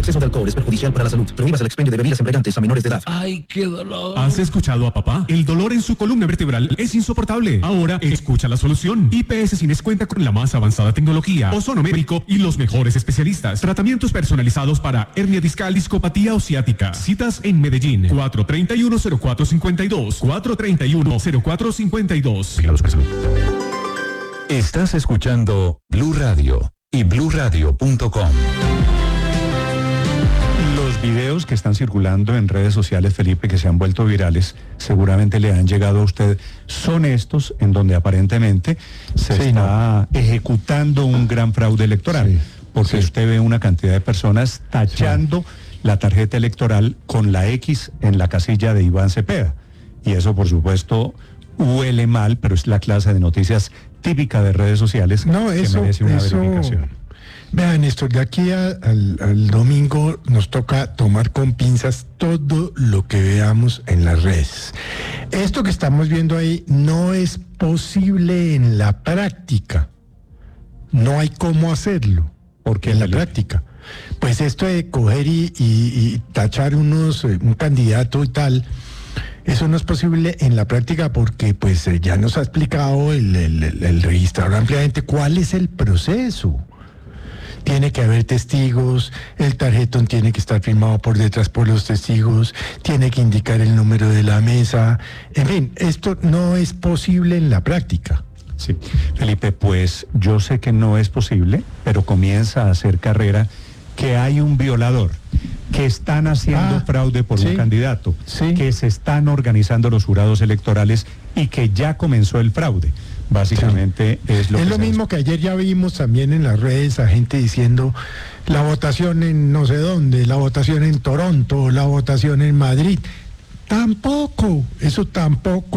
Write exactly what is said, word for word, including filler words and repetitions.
exceso de alcohol es perjudicial para la salud. Prohíbas el expendio de bebidas embriagantes a menores de edad. ¡Ay, qué dolor! ¿Has escuchado a papá? El dolor en su columna vertebral es insoportable. Ahora escucha la solución. I P S Cines cuenta con la más avanzada tecnología, ozonométrico y los mejores especialistas. Tratamientos personalizados para hernia discal, discopatía o ciática. Citas en Medellín. cuatro treinta y uno, cero cuatro cincuenta y dos. cuatro treinta y uno, cero cuatro cincuenta y dos. Estás escuchando Blue Radio y blue radio punto com. Los videos que están circulando en redes sociales, Felipe, que se han vuelto virales, seguramente le han llegado a usted, son estos en donde aparentemente se Sí, está no. ejecutando un gran fraude electoral, Sí, porque sí. usted ve una cantidad de personas tachando sí. la tarjeta electoral con la X en la casilla de Iván Cepeda. Y eso, por supuesto, huele mal, pero es la clase de noticias típica de redes sociales No, que eso, merece una eso, verificación. Vean, Néstor, de aquí a, al, al domingo nos toca tomar con pinzas todo lo que veamos en las redes. Esto que estamos viendo ahí no es posible en la práctica. No hay cómo hacerlo, porque en la práctica. Pues esto de coger y, y, y tachar unos, un candidato y tal, eso no es posible en la práctica porque pues ya nos ha explicado el, el, el, el registrador ampliamente cuál es el proceso. Tiene que haber testigos, el tarjetón tiene que estar firmado por detrás por los testigos, tiene que indicar el número de la mesa. En fin, esto no es posible en la práctica. Sí, Felipe, pues yo sé que no es posible, pero comienza a hacer carrera que hay un violador, que están haciendo Ah, fraude por sí, un candidato, sí. que se están organizando los jurados electorales y que ya comenzó el fraude. Básicamente sí. es lo Es que lo se mismo que ayer ya vimos también en las redes a gente diciendo la votación en no sé dónde, la votación en Toronto, la votación en Madrid. Tampoco, eso tampoco.